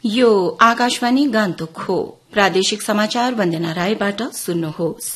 यो आकाशवाणी गान्तोक हो। प्रादेशिक समाचार वन्दना रायबाट सुन्नुहोस्।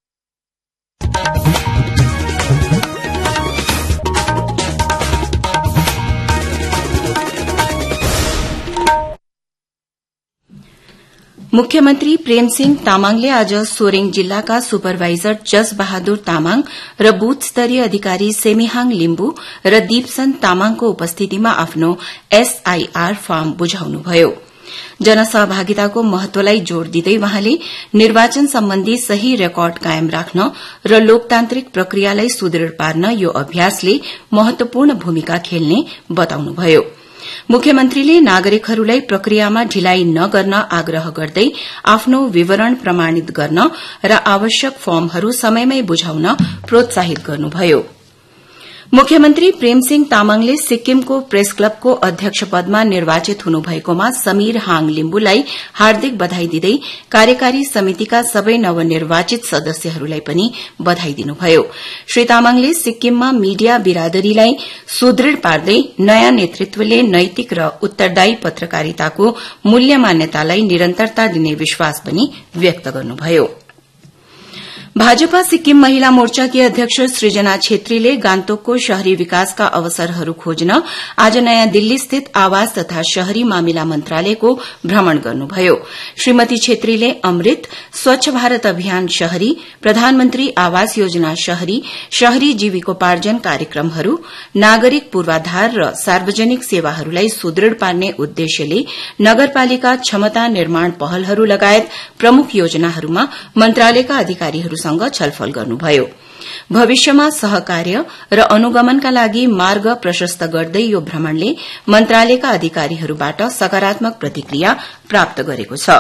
मुख्यमन्त्री प्रेमसिंह तामाङले आज सोरेङ जिल्लाका सुपरभाइजर जस बहादुर तामाङ र बूथ स्तरीय अधिकारी सेमिहाङ लिम्बु र दीपसन तामाङको उपस्थितिमा आफ्नो एसआईआर फर्म बुझाउनुभयो। जनसहभागिताको महत्वलाई जोड़ दिँदै वहाँले निर्वाचन सम्बन्धी सही रेकर्ड कायम राख्न र लोकतान्त्रिक प्रक्रियालाई सुदृढ़ पार्न यो अभ्यासले महत्वपूर्ण भूमिका खेल्ने बताउनुभयो। मुख्यमन्त्रीले नागरिकहरूलाई प्रक्रियामा ढिलाई नगर्न आग्रह गर्दै आफ्नो विवरण प्रमाणित गर्न र आवश्यक फर्महरू समयमै बुझाउन प्रोत्साहित गर्नुभयो। मुख्यमन्त्री प्रेमसिंह तामाङले सिक्किमको प्रेस क्लबको अध्यक्ष पदमा निर्वाचित हुनुभएकोमा समीर हाङ लिम्बुलाई हार्दिक बधाई दिँदै कार्यकारी समितिका सबै नवनिर्वाचित सदस्यहरूलाई पनि बधाई दिनुभयो। श्री तामाङले सिक्किममा मीडिया बिरादरीलाई सुदृढ़ पार्दै नयाँ नेतृत्वले नैतिक र उत्तरदायी पत्रकारिताको मूल्य मान्यतालाई निरन्तरता दिने विश्वास पनि व्यक्त गर्नुभयो। भाजपा सिक्किम महिला मोर्चाकी अध्यक्ष सृजना छेत्रीले गान्तोकको शहरी विकासका अवसरहरू खोज्न आज नयाँ दिल्ली स्थित आवास तथा शहरी मामिला मन्त्रालयको भ्रमण गर्नुभयो। श्रीमती छेत्रीले अमृत, स्वच्छ भारत अभियान शहरी, प्रधानमन्त्री आवास योजना शहरी, शहरी जीविकोपार्जन कार्यक्रमहरू, नागरिक पूर्वाधार र सार्वजनिक सेवाहरूलाई सुदृढ़ पार्ने उद्देश्यले नगरपालिका क्षमता निर्माण पहलहरू लगायत प्रमुख योजनाहरूमा मन्त्रालयका अधिकारीहरू छलफल गर्नुभयो। भविष्यमा सहकार्य र अनुगमनका लागि मार्ग प्रशस्त गर्दै यो भ्रमणले मन्त्रालयका अधिकारीहरूबाट सकारात्मक प्रतिक्रिया प्राप्त गरेको छ।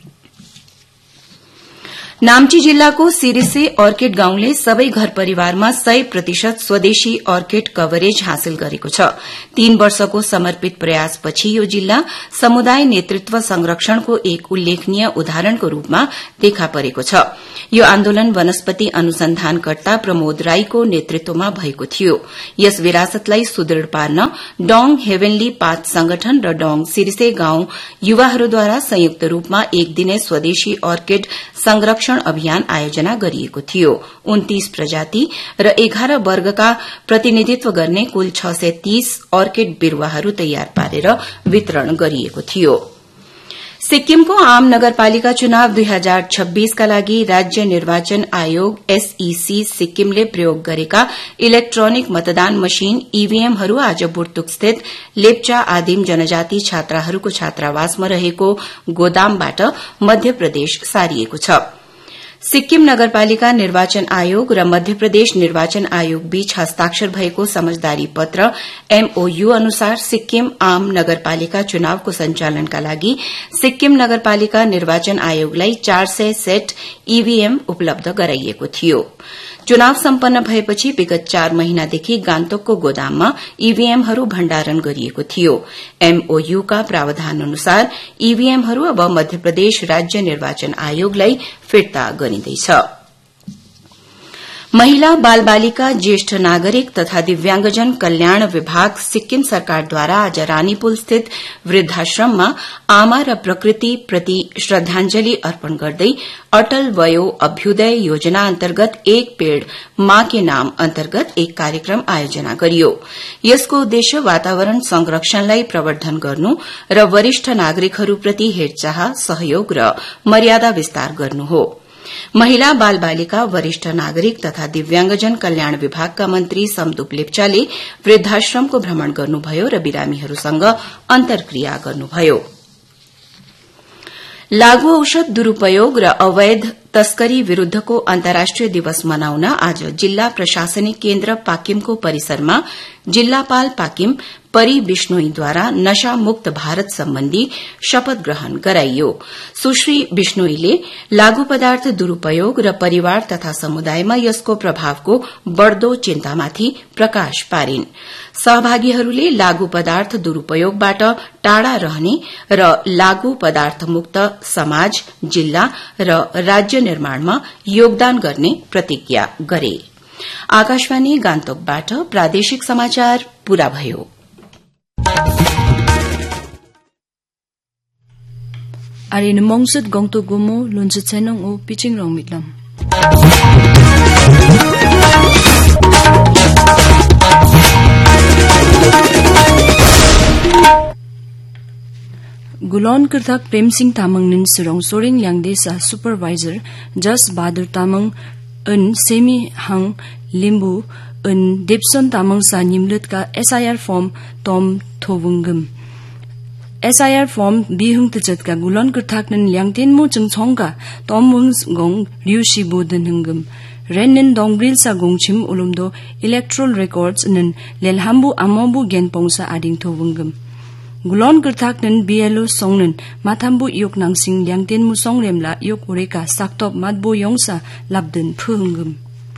नाम्ची जिल्लाको सिरिसे अर्किड गाउँले सबै घर परिवारमा 100% स्वदेशी अर्किड कभरेज हासिल गरेको छ। 3 वर्षको समर्पित प्रयासपछि यो जिल्ला समुदाय नेतृत्व संरक्षणको एक उल्लेखनीय उदाहरणको रूपमा देखा परेको छ। यो आन्दोलन वनस्पति अनुसन्धानकर्ता प्रमोद राईको नेतृत्वमा भएको थियो। यस विरासतलाई सुदृढ़ पार्न डोङ हेभेनली पाथ संगठन र डोङ सिरिसे गाउँ युवाहरूद्वारा संयुक्त रूपमा एक दिने स्वदेशी अर्किड संरक्षण अभियान आयोजना गरिएको थियो। 29 प्रजाति र 11 वर्गका प्रतिनिधित्व गर्ने कुल 630 अर्किड बिरूवाहरू तयार पारेर वितरण गरिएको थियो। सिक्किमको आम नगरपालिका चुनाव 2026 का लागि राज्य निर्वाचन आयोग एसईसी सिक्किमले प्रयोग गरेका इलेक्ट्रोनिक मतदान मशिन ईवीएमहरू आज बुर्तुक स्थित लेप्चा आदिम जनजाति छात्राहरूको छात्रावासमा रहेको गोदामबाट मध्यप्रदेश सारिएको छ। सिक्किम नगरपालिका निर्वाचन आयोग र मध्यप्रदेश निर्वाचन आयोग बीच हस्ताक्षर भएको समझदारी पत्र एमओयू अनुसार सिक्किम आम नगरपालिका चुनावको सञ्चालनका लागि सिक्किम नगरपालिका निर्वाचन आयोगलाई 400 सेट ईवीएम उपलब्ध गराइएको थियो। चुनाव सम्पन्न भएपछि विगत 4 महिनादेखि गान्तोकको गोदाममा ईवीएमहरू भण्डारण गरिएको थियो। एमओयूका प्रावधान अनुसार ईवीएमहरू अब मध्यप्रदेश राज्य निर्वाचन आयोगलाई फिर्ता गरिँदैछ। महिला बाल बालिका ज्येष्ठ नागरिक तथा दिव्यांगजन कल्याण विभाग सिक्किम सरकारद्वारा आज रानीपुल स्थित वृद्धाश्रममा आमा र प्रकृति प्रति श्रद्धांजलि अर्पण गर्दै अटल वयो अभ्युदय योजना अन्तर्गत एक पेड़ माँ के नाम अन्तर्गत एक कार्यक्रम आयोजना गरियो। यसको उद्देश्य वातावरण संरक्षणलाई प्रवर्धन गर्नु र वरिष्ठ नागरिकहरूप्रति हेरचाह, सहयोग र मर्यादा विस्तार गर्नु हो। महिला बाल बालिका वरिष्ठ नागरिक तथा दिव्यांगजन कल्याण विभागका मन्त्री समदुप लेप्चाले वृद्धाश्रमको भ्रमण गर्नुभयो र बिरामीहरूसँग अन्तर्क्रिया गर्नुभयो। लागू औषध दुरूपयोग र अवैध तस्करी विरूद्धको अन्तर्राष्ट्रिय दिवस मनाउन आज जिल्ला प्रशासनिक केन्द्र पाकिमको परिसरमा जिल्लापाल पाकिम परी विष्णोईद्वारा नशा मुक्त भारत सम्बन्धी शपथ ग्रहण गराइयो। सुश्री विष्णोईले लागू पदार्थ दुरूपयोग र परिवार तथा समुदायमा यसको प्रभावको बढ़दो चिन्तामाथि प्रकाश पारिन्। सहभागीहरूले लागू पदार्थ दुरूपयोगबाट टाढा रहने र लागू पदार्थ मुक्त समाज, जिल्ला र राज्य निर्माणमा योगदान गर्ने प्रतिज्ञा गरे। आकाशवाणी गान्तोकबाट प्रादेशिक समाचार पूरा भयो। Ari nemongsut gong tu gumu lunjut senong u pitching rong mitlam. Gulon Kerthak Prem Singh Tamang nin surong soring Liangde sa supervisor Jas Bahadur Tamang un Semi Hang Limbu un Dipson Tamang sa nimlut ka SIR form tom thovungum. SIR form bihung tchat ka Gulon Kerthak nin Liangten mo chungchong ka tom wung gong Liu Shibu den hungum. Ren nin dongbril sa gongchim ulumdo electoral records nin lelhambu amobu genpong sa ading thovungum. Gulon Kerthak nin BLO song nin mathambu yok nangsing Liangten mu song remla yok ureka saktop matbo yongsa labden phungum.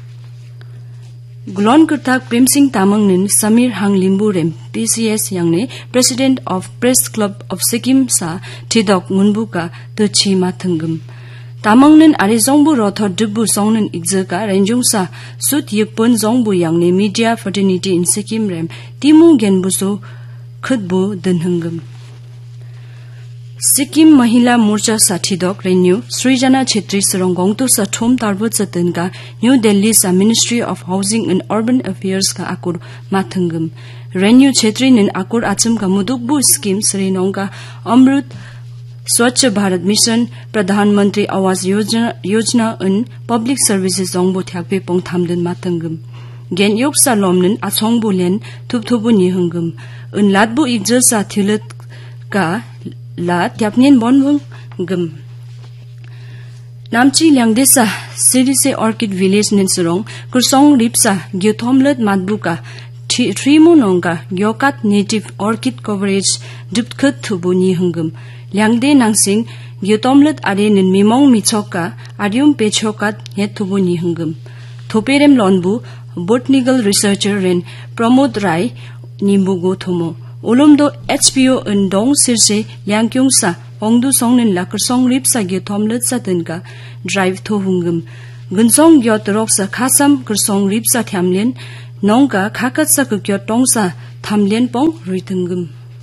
Gulon Kerthak Prem Singh Tamang nin Samir Hang Limbu rem PCS yangne President of Press Club of Sikkim sa Thidok Ngunbu ka tchi mathungum. Tamang nin ari zongbu rothor dubbu song nin igzaka renjung sa sut yekpon zongbu yangne media fraternity in Sikkim rem timu genbu so khudbu denhungum. Sikkim Mahila Morcha Sathidok Renew Srijana Chhetri Sarong Gongtu sa Thom Tarbut Satan ka New Delhi sa Ministry of Housing and Urban Affairs ka akur mathungum. Renew Chhetri nin akur achum ka mudukbu scheme Srinong ka Amrut Swachh Bharat Mission Pradhan Mantri Awas Yojana un Public Services Zongbo Thakpe Pong Thamden mathungum. Gen yok sa lomnin achongbu len thupthubu ni hungum. Un latbu igjer sa thilut ka la tyapnyen bonwung gum. Namchi Liangde sa Sirise Orchid Village nin surong kursong ripsa gyuthomlet matbu ka thrimu nongka gyokat native orchid coverage dupkhut thubu ni hungum. Liangde nangsing gyuthomlet are nin mimong michoka arium pechokat het thubu ni hungum. Thoperem lonbu botanical researcher ren Pramod Rai nimbugo thomo. Ulumdo HPO in dong sirse Liangkyung sa ongdu song nin lakar song rip sa gyuthomlet sa tenka drive thohungum. Gunsong gyotrok sa khasam kursong rip sa thamlen nongka khakat sa kyotong sa thamlen pong ritungum.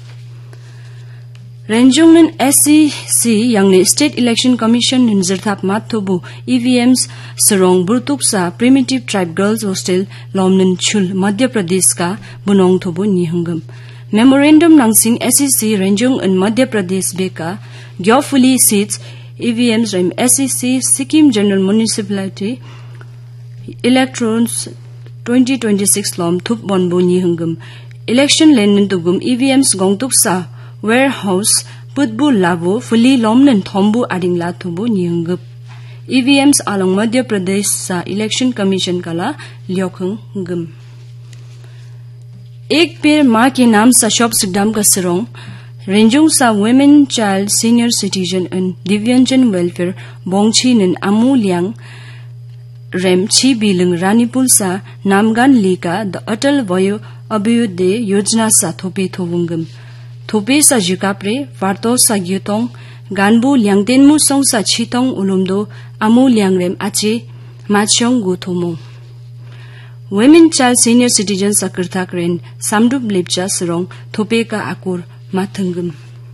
Renjung nin SEC yangne State Election Commission nin zirthap mathobu EVMs sarong burtuk sa Primitive Tribe Girls Hostel lomnin chul Madhya Pradesh ka bunong thobu nihungum. Memorandum nangsing SEC Renjung in Madhya Pradesh beka gyofuli seats EVMs rem SEC Sikkim General Municipality Elections 2026 lom thup bonbo nihungum. Election lenin tugum EVMs gongtuk sa warehouse putbu labo fully lomnen thombu ading la thubu nihungup. EVMs along Madhya Pradesh sa Election Commission kala lyokhung gum. Ek पेड़ माँ के नाम सा shop सिकदाम का सरong Renjung sa Women Child Senior Citizen and Divyangjan Welfare Bongchi nin Amu Liang Rem Chi Biling Ranipul sa Namgan Lika the Atal Vayo Abhyuday Yojana sa thope thobungum. Thope sa jikapre varto sa gyutong ganbu liangtenmu song sa chitong ulumdo Amu Liang Rem ache machong guthomo. Women Child Senior Citizen sa Kerthak ren Samdup Lepcha sarong thope ka akur mathungum.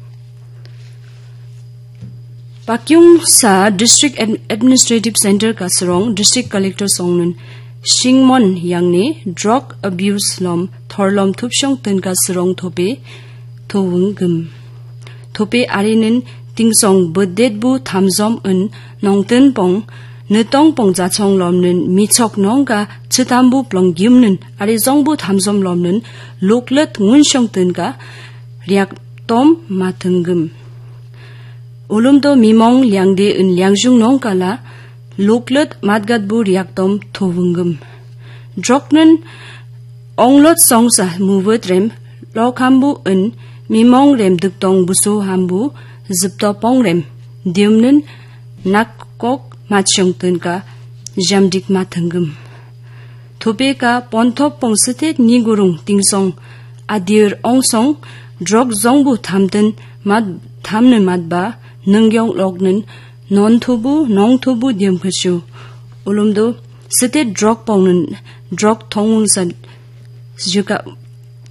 Pakyung sa District Administrative Center ka sarong District Collector songnun Shingmon yangne drug abuse lom thorlom thupshong ten ka sarong thope thowungum. Thope arinin tingsong buddet bu thamjom un nongten pong Nutong pong jachong lomnen michok nongka chitambu plong gyumnen ari zongbu thamjom lomnen loklet ngunshong tenka riak tom mathungum. Ulumdo mimong liangde un liangjung nongka la loklet matgatbu riak tom thowungum. Droknen onglot songsa muwet rem lokhambu un mimong rem duktong buso hambu zipto pong rem diumnen nakkok machong tenka jamdik mathungum. Thope ka ponthop pongsete nigurung tingsong adir ongsong drog zongbu thamten mat thamne matba nungyong lognen non thobu diam khachu ulumdo sete drog pongnen drog thongun sa juka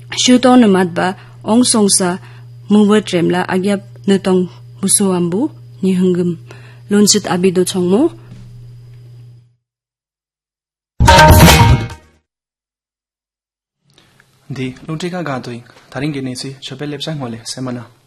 shuton matba ongsong sa muwat remla agyap nutong busuambu nihungum lonjit abido chongmo di luntika ga doing taring ge nesi chopel lepsang ngole semana